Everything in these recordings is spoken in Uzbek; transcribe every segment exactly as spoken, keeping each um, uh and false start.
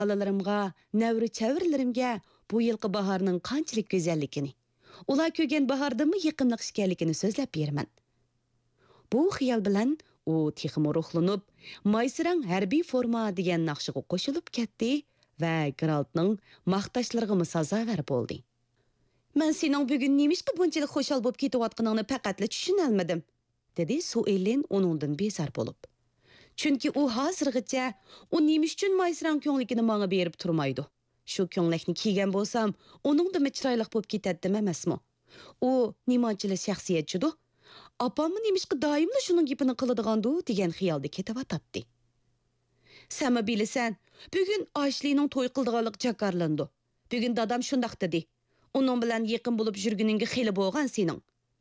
Balalarimga, nävri-çävrilerimga bu yılqı baharning qanchalik go'zalligini, ular ko'rgan bahordimi yaqinlik ekanligini so'zlab beraman. Bu xiyol bilan u texmo ruhlanib, Maysirang harbiy forma degan naqshiga qo'shilib ketdi va Geraltning maqtashlariga sazovar bo'ldi. Men sening bugun nemishqa bunchalik xo'shal bo'lib ketayotganingni faqatla tushuna olmadim, dedi Suelin uningdan bezar bo'lib. Chunki u hozirgacha u nemish uchun Maysirang ko'ngligini menga berib turmaydi. Shu ko'nglikni kiygan bo'lsam, uningda chiroyli bo'lib ketadimi emasmi? U nimanchili shaxsiyatchidu. Apamni nemishqa doimli shuning gapini qiladigandu degan xiyolda ketavatadi. Sen mi bilasan, bugun Ashlining to'y qildiganlik jakarlandi. Bugun dadam shundaq dedi. Uning bilan yaqin bo'lib yurguningga xili bo'lgan sening.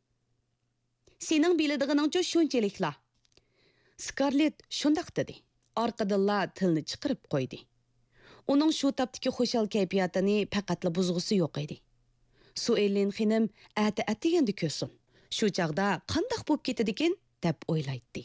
Sening biladiganingcha shunchalikla. Scarlett shundaq dedi. Orqadilla tilni chiqarib qo'ydi. Uning shu tapdagi xo'shal kayfiyatini faqatla buzg'usi yo'q edi. Suelin xinim ati atiganda ko'rsin. Shu chaqda qandaq bo'lib ketadigan deb o'ylaydi.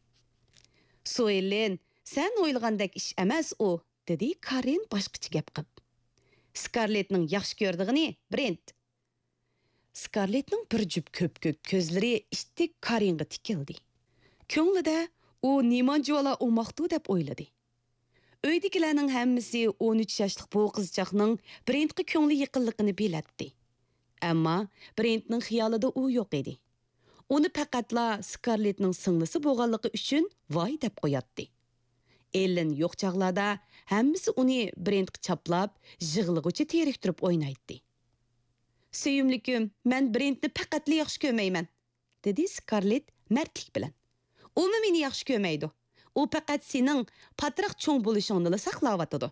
Suelin, sen o'ylagandek ish emas u, dedi Karin boshqacha gap qilib. Scarlettning yaxshi ko'rdigini Brent. Scarlettning bir jup ko'p-ko'k ko'zlari ishtik Karinga tikildi. Ko'nglida u nimanjola o'moqdu deb o'yladi. Uydagilarning hammasi o'n uch yoshlik bu qizchaqning Brentga ko'ngli yaqinligini bilatdi. Ammo Brentning xiyolida u yo'q edi. Uni faqatla Scarlettning singlisi bo'lganligi uchun voy deb qo'yatdi. Ellen yo'q chaqlarda hammasi uni Brentga chaplab, yig'lig'icha teriktirib o'ynaydi. "Suyumlikim, men Brentni faqatla yaxshi ko'rmayman", dedi Scarlett mardlik bilan. "U meni yaxshi ko'rmaydi. U faqat sening patroq cho'ng bo'lishingni saqlayotdi."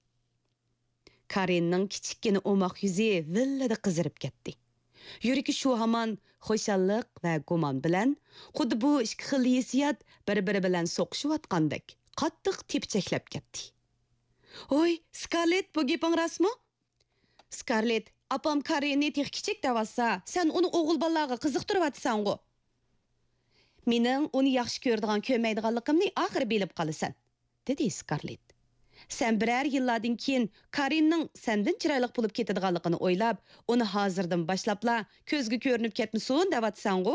Karinning kichikkina o'moq yuzi villada qizarib ketdi. Yuragi shu hamon xo'shallik va gumon bilan xuddi bu ikki xil hissiyot bir-biri bilan so'qishayotgandek qattiq tepchaklab ketdi. "Oy, Scarlett, bu gaping rostmi?" "Scarlett, apam Karinni tex kichik davasa, sen uni o'g'il bolalarga qiziqtiryapsan-ku. Mening uni yaxshi ko'radigan ko'rmaydiganligimni oxiri bilib qolasan", dedi Scarlett. "Sen birer yillardan keyin Karinning sendan chiroyli bo'lib ketadiganligini o'ylab, uni hozirdan boshlabla ko'zga ko'rinib ketmasin deyapsan-ku.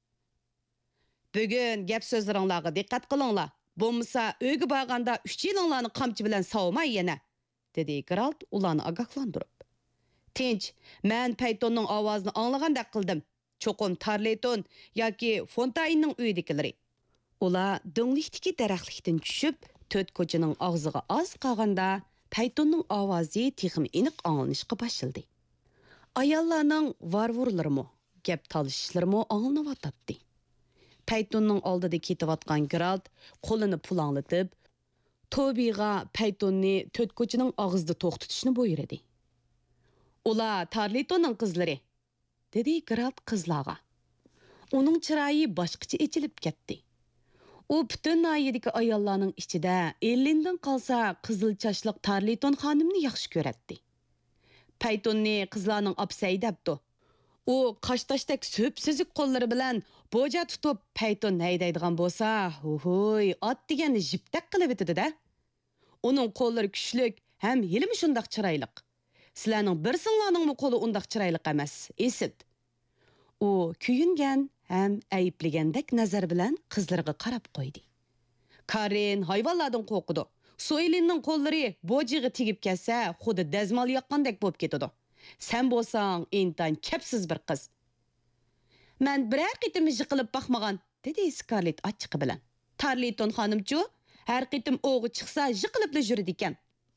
Bugun gap so'zlaringlarga diqqat qilinglar. Bo'lmasa uyga borganda uch yilinglarni qamchi bilan savmay yana", dedi Geralt ularni ogohlantirib. "Tinch, men Paytonning ovozini anglagandek qildim. Cho'qim Tarleton yoki Fontainning uyidagilari." Ular do'nglikdagi daraxtlikdan tushib, to'rt ko'chaning og'ziga oz qolganda Paytonning ovozi texim aniq anglanishga boshladi. Ayollarning varvurlarimi, gap talishishlarimi anglanayotdi. Paytonning oldida ketayotgan Geralt qo'lini pulanglatib, Tobiga Paytonni to'rt ko'chaning og'zida to'xtatishni buyurdi. "Ular Tarletonning qizlari", dedi Geralt qizlarga. Uning chiroyi boshqacha echilib ketdi. U butun noyidagi ayollarning ichida Ellindan qolsa qizil chashliq Tarleton xonimni yaxshi ko'ratdi. Paytonni qizlarning opsay debdi. U qashtashdek so'p-so'zik qo'llari bilan bo'ja tutib Payton haydaydigan bo'lsa, "Hoy, ot deganni jipdak qilib etdi-da. Uning qo'llari kuchlik, ham yilimi shundoq chiroyli. Sizlarning bir singlarning qo'li undoq chiroyli emas, esit." U kuyingan ham ayibligandek nazar bilan qizlarga qarab qo'ydi. "Karin hayvonlardan qo'rqidi. Suelinning qo'llari bo'jiga tegib kelsa, xuddi dazmol yoqqandek bo'lib ketadi. Sen bo'lsang, intan kapsiz bir qiz." "Men biror qitim yiqilib baxmagan", dedi Scarlett achchiqi bilan. "Tarleton xonimchu, har qitim o'g'i chiqsa yiqilibla yuradi ekan."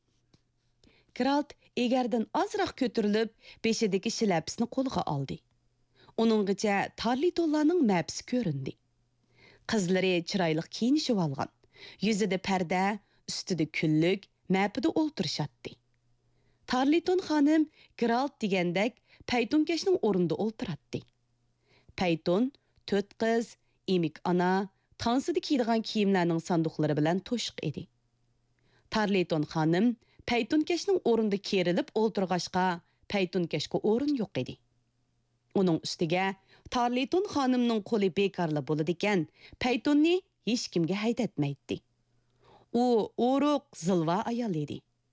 Geralt egardan ozroq ko'tarilib, beshidagi shilapsini qo'lga oldi. Uninggacha Tarletonlarning mapsi ko'rindi. Qizlari chiroyli kiyinishib olgan. Yuzida parda, ustida kunlik, mapida o'ltirishatdi. Tarleton xonim Geralt degandek Paytonkashning o'rnida o'ltiratdi. Payton to'rt qiz, emik ana, tansida kiydigan kiyimlarning sanduqlari bilan to'shiq edi. Tarleton xonim Paytonkashning o'rnida kerilib o'ltirg'ashqa, Paytonkashga o'rin yo'q edi. Uning ustiga Tarleton xonimning qo'li bekorli bo'ladi ekan, Paytonni hech kimga haydatmaydi. U o'ruq zilva ayol edi.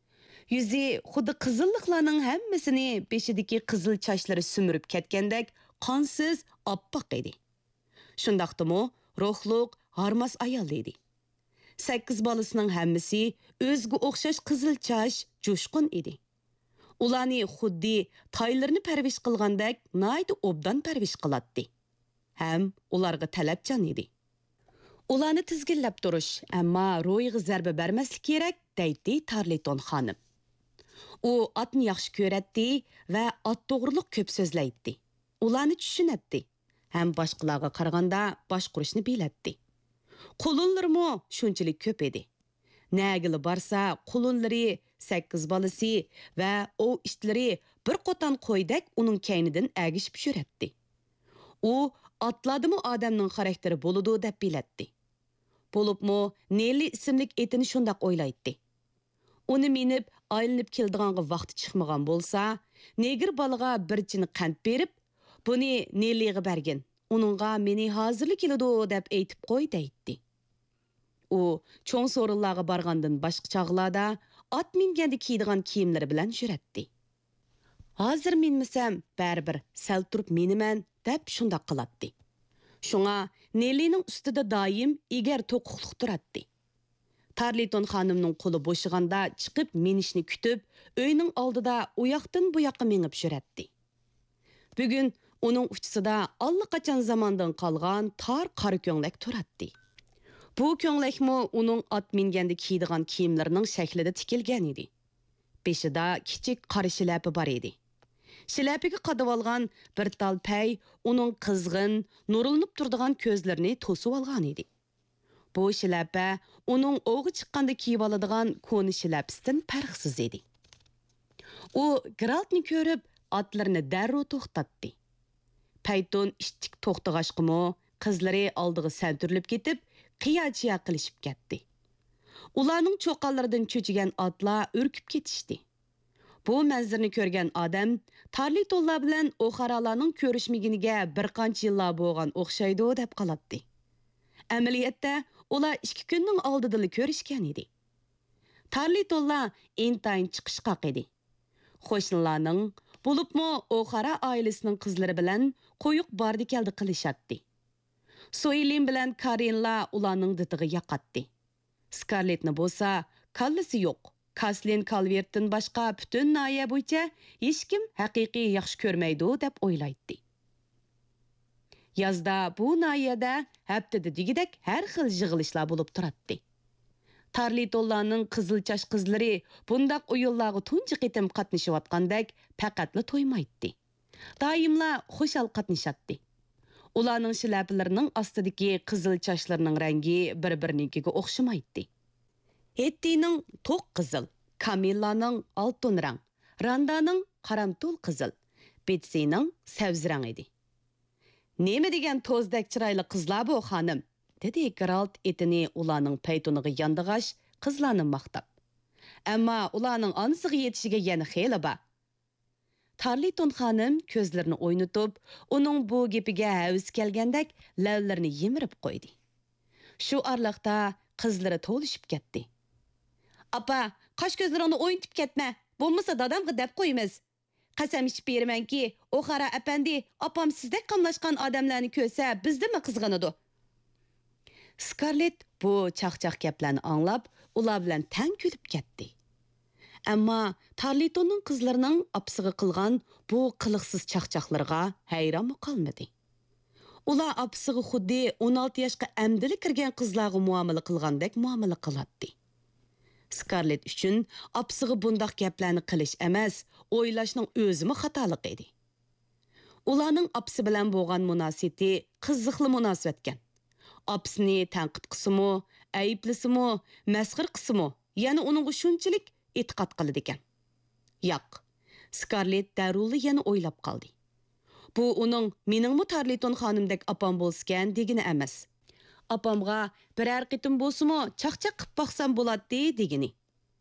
Yüzü xuddi qizilliqlarning hammasini beshidagi qizil chochlari sumurib ketgandek qonsiz oppoq edi. Shundaqdimi ruhliq, harmas ayol edi. sakkiz balasining hammasi o'ziga o'xshash qizil choch, jo'shqin edi. Ularni xuddi toylarni parvish qilgandek naydi obdan parvish qiladi. Ham ularga talabchan edi. Ularni tizginlab turish, ammo ro'yiga zarba bermaslik kerak, deydi Tarliton xonim. U otni yaxshi ko'radi va ot to'g'riliq ko'p so'zlaydi. Ularni tushunadi. Ham boshqalarga qaraganda boshqurishni biladi. Qulunlarimo shunchalik ko'p edi. Nagili barsa, qulunlari, sakkiz balasi va o ishtlari bir qo'tan qo'ydak uning kaynidan agishib yuradi. U otladimi odamning xarakteri bo'ladi deb biladi. Bo'libmi, Nelli ismlik etini shundoq o'ylaydi. Uni minib, aylanib keldiganga vaqti chiqmagan bo'lsa, negir balaga bir chin qand berib, buni Nelliga bergin. Uningga meni hozirli keladi deb aytib qo'y deydi. U cho'ng so'rinlarga borgandan boshqa chog'larda ot minganda kiydigan kiyimlari bilan yuradi. Hozir minmasam, baribir sal turib meniman deb shundoq qiladi. Shunga Nellining ustida doim egar to'qiqliq turadi. Tarliton xonimning qo'li bo'shiganda chiqib minishni kutib, uyning oldida u yoqdan bu yoqqa mengib yuradi. Bugun uning uchisida allaqachon zamondan qolgan tor qora ko'nglak turadi. Bu ko'nglakmi uning ot minganda kiydigan kiyimlarining shaklida tikilgan edi. Beshida kichik qora shilapi bor edi. Shilapiga qadab olgan bir tal pay uning qizg'in, nurlanib turadigan ko'zlarini to'sib olgan edi. Bu shilapa uning o'g'i chiqqanda kiyib oladigan ko'ni shilapisidan farqsiz edi. U Geraltni ko'rib, otlarini darrov to'xtatdi. Payton ishtik to'xtag'ashqimi, qizlari oldiga santurlib ketib, qiyachiya qilishib ketdi. Ularning cho'qanlaridan cho'chigan otlar urkib ketishdi. Bu manzarni ko'rgan odam Tarlitonlar bilan o'xaralarning ko'rishmaginiga bir qancha yillar bo'lgan o'xshaydi deb qoladi. Amaliyotda ular ikki kunning oldida ko'rishgan edi. Tarlitonlar intayin chiqishqoq edi. Qo'shnilarning, bo'libmi O'xara oilasining qizlari bilan qo'yuq bordi keldi qilishadi. So'ylin bilan Karinlar ularning ditiga yoqadi. Scarlettni bo'lsa, kallasi yo'q. Kaslin Calvert'dan boshqa butun noya bo'yicha hech kim haqiqiy yaxshi ko'rmaydi deb o'ylaydi. Yozda bu noyada haftada degidek har xil yig'ilishlar bo'lib turadi. Tarlitonlarning qizilchoch qizlari bundaq o'yinlarga tunji qitim qatnashayotgandek faqatla to'ymaydi. Doimla xushal qatnashadi. Ularning shilapalarining ostidagi qizil chochlarining rangi bir-birinikiga o'xshamaydi. Ettining to'q qizil, Kamillaning oltin rang, Randaning qaramtul qizil, Betsining savzrang edi. Nima degan to'zdek chiroyli qizlar bu xonim? Dedi Geralt etini ularning paytoniga yandig'ash qizlarni maqtab. Ammo ularning onasiga yetishiga yana xeyli bor. Tarliton xonim ko'zlarini o'ynatib, uning bu gapiga havas kelgandek lavlarini yimirib qo'ydi. Shu orliqda qizlari to'lishib ketdi. Apa, qosh ko'zlaringni o'yintib ketma. Bo'lmasa dadamga deb qo'yamiz. Qasam ichib beramanki, O'xara apandi, opam sizdek qamlashgan odamlarni ko'rsa, bizdimi qizg'anadi. Scarlett bu chaqchaq gaplarni anglab, ular bilan tang kulib ketdi. Ammo Tarlitonning qizlarining opsiga qilgan bu qiliqsiz chaqchaqlarga hayron qolmadi. Ular opsiga xuddi o'n olti yoshga amdili kirgan qizlarga muomala qilgandek muomala qiladi. Scarlett uchun opsiga bundoq gaplarni qilish emas, o'ylashning o'zimi xatolik edi. Ularning opsi bilan bo'lgan munosabati qiziqli munosabatgan. Opsini tanqid qisimi, ayiblisimi, masxir qisimi, yana uningga shunchalik e'tiqod qiladi ekan. Yo'q. Scarlett daruli yana o'ylab qoldi. Bu uning meningmi Tarliton xonimdek opam bo'lsgan degini emas. Opamga biror qitim bo'lsa-mu chaqchaq qilib boqsam bo'ladi degini.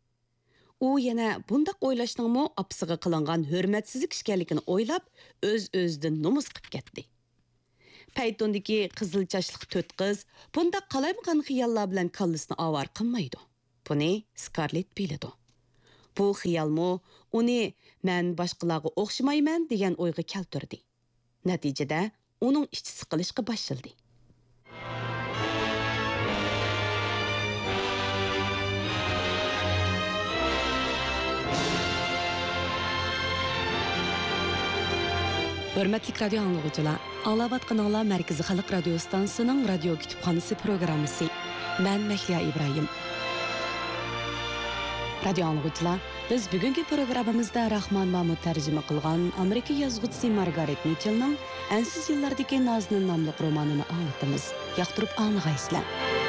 U yana bundaq o'ylashningmi opsiga qilingan hurmatsizlik ekanligini o'ylab, o'z-o'zidan nomus qilib ketdi. Paytondagi qizil chochliq to'rt qiz bundaq qalaydigan xiyollar bilan kallasini avar qilmaydi. Buni Scarlett biladi. Bu xiyolmi uni "Men boshqalarga o'xshamayman" degan o'yga keltirdi. Natijada uning ichi siqilishga boshladi. Hörmətli radio anlıqçılar, anlavatqanlar Mərkəzi Xalq Radio Stansiyasının radio kütüpxanası proqramısı. Mən Məhliya İbrahim. Radio anlıqçılar, biz bugünkü proqramımızda Rahman Mahmud tərcümə qılğan Amerika yazğıcısı Margaret Mitchell'ның Ensiz yıllardaki Nazının namlıq romanını anlatımız. Yaqtırıb anlığaysızlar.